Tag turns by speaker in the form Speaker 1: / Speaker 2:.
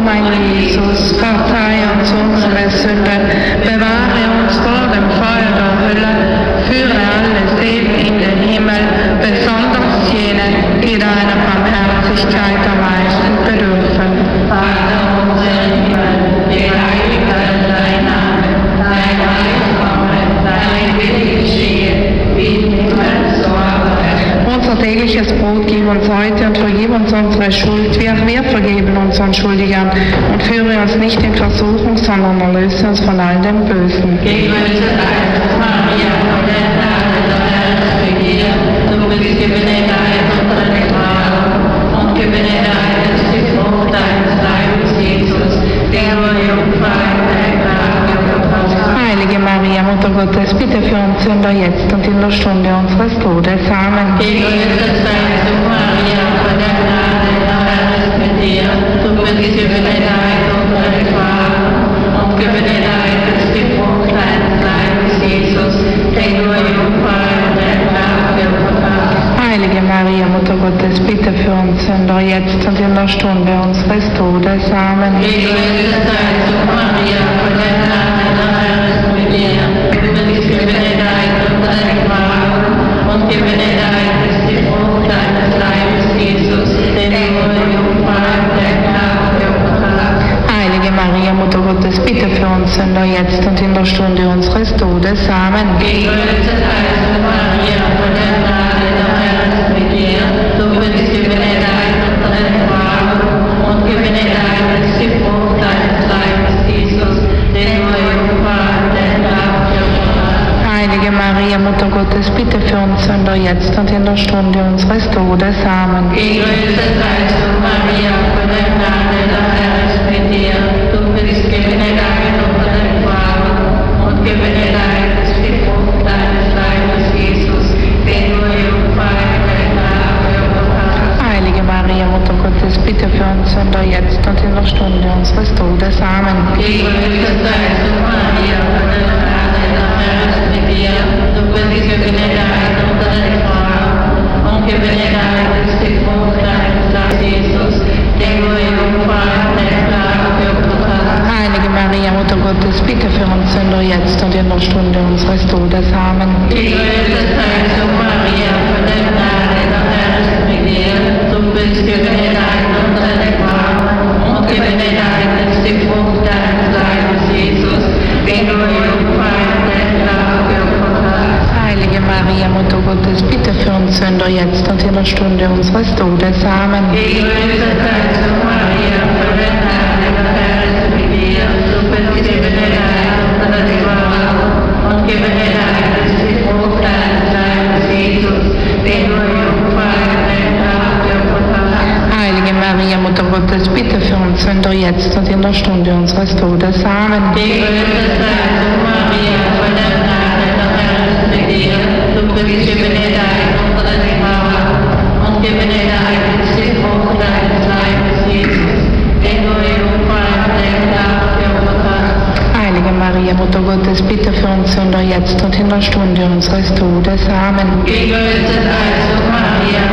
Speaker 1: mein Jesus, verzeih uns unsere Sünden, bewahre uns vor dem Feuer der Hölle, führe alle Seelen in den Himmel, besonders jene, die deiner Barmherzigkeit am meisten bedürfen. Vater unser im Himmel, geheiligt werde dein Name, dein Reich komme, dein Wille geschehe, wie im Himmel, so auf Erden. Unser tägliches Brot gib uns heute und vergib uns unsere Schuld, wie auch wir vergeben unseren Schuldigern. Und führe uns nicht in Versuchung, sondern erlöse uns von all dem Bösen. Gegrüßet seist Maria, von der Gnade der Herr ist mit dir. Du bist gebenedeit unter den Frauen und gebenedeit ist die Frucht deines Leibes, Jesus, der Jungfrau der Gnade Gottes. Heilige Maria, Mutter Gottes, bitte für uns Sünder jetzt und in der Stunde unseres Todes. Amen. Gegrüßet seist du, Maria, von der Gnade der Herr ist mit dir. Du bist gebenedeit unter den Frauen und gebenedeit ist die Frucht deines Leibes, Jesus, der Jungfrau der Gnade Gottes. Heilige Maria, Mutter Gottes, bitte für uns Sünder jetzt und in der Stunde unseres Todes. Amen. Gegrüßet seist du, Maria, von der Gnade der Herr ist mit dir. Du bist gebenedeit unter den Frauen und gebenedeit ist die Frucht deines Leibes, Jesus, der Jungfrau der Gnade Gottes. Heilige Maria, Mutter Gottes, bitte für uns Sünder jetzt und in der Stunde unseres Todes. Amen. Gegrüßet seist du, Maria, von der Gnade der Herr ist mit dir. Du bist gebenedeit unter den Frauen und gebenedeit ist die Frucht deines Leibes, Jesus, der Jungfrau der Gnade Gottes. Heilige Maria, Mutter Gottes, bitte für uns Sünder jetzt und in der Stunde unseres Todes. Amen. Gegrüßet seist du, Maria, von der Gnade der Herr ist mit dir. Du bist gebenedeit unter den Frauen und gebenedeit ist die Frucht deines Leibes, Jesus, der Jungfrau der Gnade Gottes. Heilige Maria, Mutter Gottes, bitte für uns Sünder jetzt und in der Stunde unseres Todes. Amen. Gegrüßet seist du, Maria, von der Gnade der Herr ist mit dir. Du bist gebenedeit unter den Frauen und gebenedeit ist die Frucht deines Leibes, Jesus, der Jungfrau der Gnade Gottes. Heilige Maria, Mutter Gottes, bitte für uns Sünder jetzt und in der Stunde unseres Todes. Amen. Gegrüßet seist du, Maria, von der Gnade der Herr ist mit dir. Du bist gebenedeit unter den Frauen und gebenedeit ist die Frucht deines Leibes, Jesus, der Jungfrau der Gnade Gottes. Heilige Maria, Mutter Gottes, bitte für uns Sünder jetzt und in der Stunde unseres Todes. Amen. Gegrüßet seist du, Maria, von der Gnade der Herr ist mit dir. Du bist gebenedeit unter den Frauen und gebenedeit ist die Frucht deines Leibes, Jesus, der Jungfrau der Gnade Gottes. Heilige Maria, Mutter Gottes, bitte für uns Sünder jetzt und in der Stunde unseres Todes. Amen. Gegrüßet seist du, Maria, von der Gnade der Herr ist mit dir. Du bist gebenedeit unter den Frauen und gebenedeit ist die Frucht deines Leibes, Jesus, der Jungfrau der Gnade Gottes. Heilige Maria, Mutter Gottes, bitte für uns Sünder jetzt und in der Stunde unseres Todes. Amen. Gegrüßet seist du, Maria,